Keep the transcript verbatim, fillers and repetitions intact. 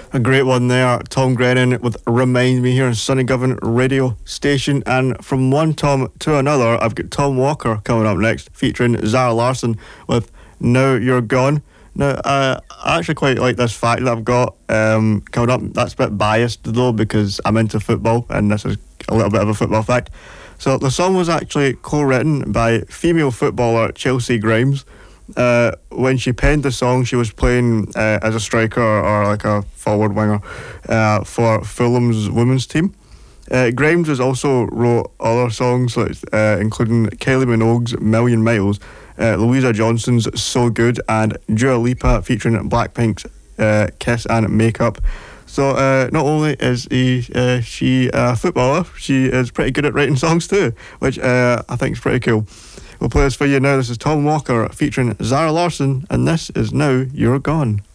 A great one there, Tom Grennan with Remind Me here on Sunnygovan radio station. And from one Tom to another, I've got Tom Walker coming up next, featuring Zara Larsson with Now You're Gone. Now, uh, I actually quite like this fact that I've got um, coming up. That's a bit biased though, because I'm into football, and this is a little bit of a football fact. So the song was actually co-written by female footballer Chelsea Grimes. Uh, when she penned the song, she was playing uh, as a striker or, or like a forward winger uh, for Fulham's women's team. Uh, Grimes has also wrote other songs, like, uh, including Kylie Minogue's Million Miles, uh, Louisa Johnson's So Good, and Dua Lipa featuring Blackpink's uh, Kiss and Makeup. So uh, not only is he, uh, she a footballer, she is pretty good at writing songs too, which uh, I think is pretty cool. We'll play this for you now. This is Tom Walker featuring Zara Larsson, and this is Now You're Gone.